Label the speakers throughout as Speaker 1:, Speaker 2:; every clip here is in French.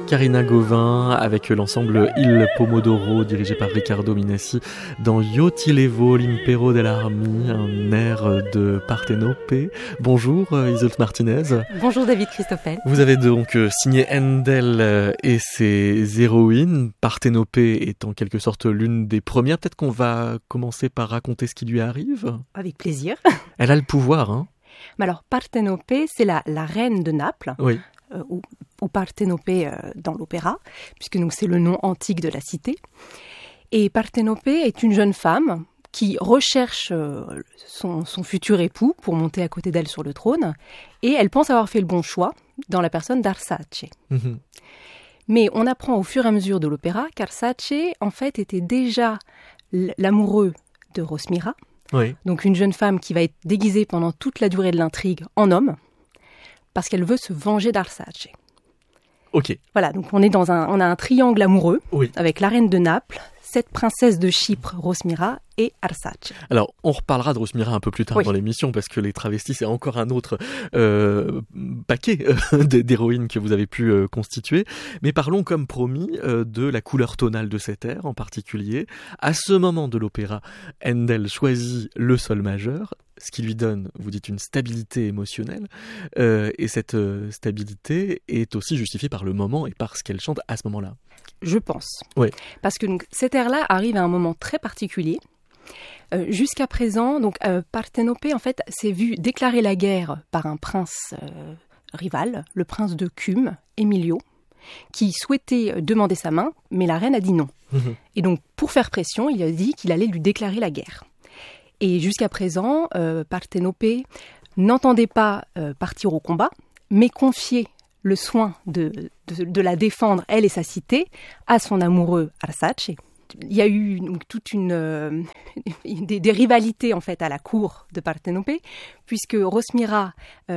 Speaker 1: Karina Gauvin avec l'ensemble Il Pomodoro dirigé par Riccardo Minassi dans Io ti levo l'impero dell'armi, un air de Partenope. Bonjour Isolde Martinez.
Speaker 2: Bonjour David Christoffel.
Speaker 1: Vous avez donc signé Handel et ses héroïnes, Partenope est en quelque sorte l'une des premières. Peut-être qu'on va commencer par raconter ce qui lui arrive.
Speaker 2: Avec plaisir.
Speaker 1: Elle a le pouvoir, hein.
Speaker 2: Mais alors Partenope, c'est la reine de Naples.
Speaker 1: Oui.
Speaker 2: Ou Partenope dans l'opéra, puisque donc c'est le nom antique de la cité. Et Partenope est une jeune femme qui recherche son futur époux pour monter à côté d'elle sur le trône, et elle pense avoir fait le bon choix dans la personne d'Arsace.
Speaker 1: Mmh.
Speaker 2: Mais on apprend au fur et à mesure de l'opéra qu'Arsace, en fait, était déjà l'amoureux de Rosmira,
Speaker 1: Oui.
Speaker 2: donc une jeune femme qui va être déguisée pendant toute la durée de l'intrigue en homme, parce qu'elle veut se venger d'Arsace.
Speaker 1: Ok.
Speaker 2: Voilà, donc on a un triangle amoureux,
Speaker 1: Oui.
Speaker 2: avec la reine de Naples, cette princesse de Chypre, Rosmira, et Arsace.
Speaker 1: Alors, on reparlera de Rosmira un peu plus tard
Speaker 2: Oui.
Speaker 1: dans l'émission, parce que les travestis, c'est encore un autre paquet d'héroïnes que vous avez pu constituer. Mais parlons, comme promis, de la couleur tonale de cet air en particulier. À ce moment de l'opéra, Handel choisit le sol majeur, ce qui lui donne, vous dites, une stabilité émotionnelle. Et cette stabilité est aussi justifiée par le moment et par ce qu'elle chante à ce moment-là.
Speaker 2: Je pense.
Speaker 1: Oui.
Speaker 2: Parce que donc, cet air-là arrive à un moment très particulier. Jusqu'à présent, donc Partenope, en fait, s'est vu déclarer la guerre par un prince rival, le prince de Cume, Emilio, qui souhaitait demander sa main, mais la reine a dit non.
Speaker 1: Mmh.
Speaker 2: Et donc, pour faire pression, il a dit qu'il allait lui déclarer la guerre. Et jusqu'à présent, Partenope n'entendait pas partir au combat, mais confiait le soin de la défendre, elle et sa cité, à son amoureux Arsace. Il y a eu donc, toute des rivalités en fait à la cour de Partenope, puisque Rosmira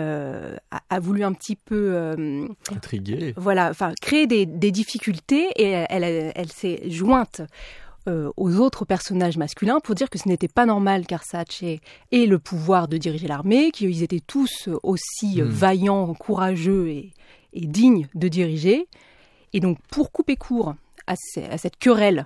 Speaker 2: a voulu un petit peu
Speaker 1: Intriguée.
Speaker 2: voilà, enfin créer des difficultés, et elle s'est jointe aux autres personnages masculins pour dire que ce n'était pas normal qu'Arsace ait le pouvoir de diriger l'armée, qu'ils étaient tous aussi vaillants, courageux et dignes de diriger. Et donc, pour couper court à cette querelle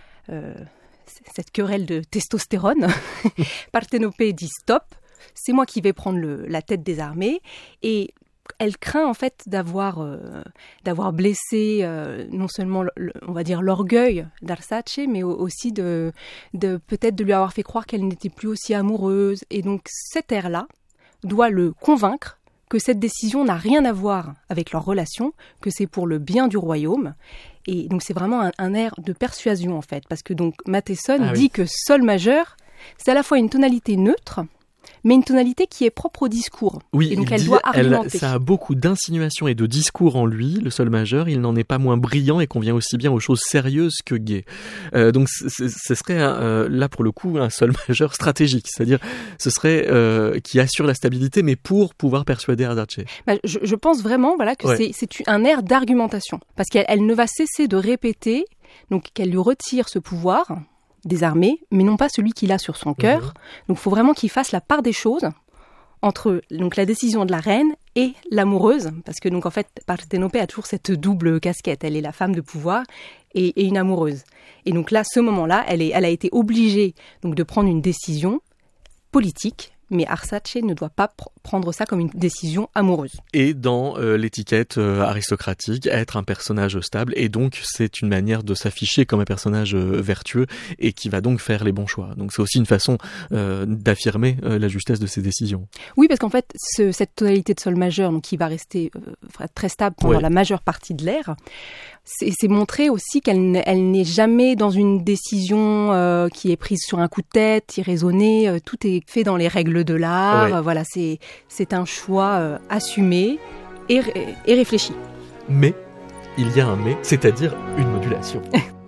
Speaker 2: de testostérone, Partenope dit stop, c'est moi qui vais prendre la tête des armées, et elle craint en fait d'avoir blessé non seulement on va dire l'orgueil d'Arsace, mais aussi de peut-être de lui avoir fait croire qu'elle n'était plus aussi amoureuse. Et donc cet air-là doit le convaincre que cette décision n'a rien à voir avec leur relation, que c'est pour le bien du royaume. Et donc c'est vraiment un air de persuasion en fait, parce que donc Matheson dit que sol majeur, c'est à la fois une tonalité neutre, mais une tonalité qui est propre au discours.
Speaker 1: Oui,
Speaker 2: et donc elle doit argumenter.
Speaker 1: Ça a beaucoup d'insinuations et de discours en lui, le sol majeur. Il n'en est pas moins brillant et convient aussi bien aux choses sérieuses que gaies. Donc ce serait là pour le coup un sol majeur stratégique, c'est-à-dire ce serait qui assure la stabilité, mais pour pouvoir persuader Arsace.
Speaker 2: Je pense vraiment que c'est un air d'argumentation, parce qu'elle ne va cesser de répéter donc qu'elle lui retire ce pouvoir des armées, mais non pas celui qu'il a sur son cœur. Donc il faut vraiment qu'il fasse la part des choses entre donc la décision de la reine et l'amoureuse, parce que donc en fait Partenope a toujours cette double casquette, elle est la femme de pouvoir et une amoureuse. Et donc là, ce moment-là, elle a été obligée donc de prendre une décision politique, mais Arsace ne doit pas prendre ça comme une décision amoureuse.
Speaker 1: Et dans l'étiquette aristocratique, être un personnage stable, et donc c'est une manière de s'afficher comme un personnage vertueux et qui va donc faire les bons choix. Donc c'est aussi une façon d'affirmer la justesse de ses décisions.
Speaker 2: Oui, parce qu'en fait, cette tonalité de sol majeur, donc qui va rester très stable pendant la majeure partie de l'ère, c'est montrer aussi qu'elle n'est jamais dans une décision qui est prise sur un coup de tête, irraisonnée. Tout est fait dans les règles de l'art.
Speaker 1: Ouais.
Speaker 2: Voilà, c'est un choix assumé et réfléchi.
Speaker 1: Mais il y a un mais, c'est-à-dire une modulation.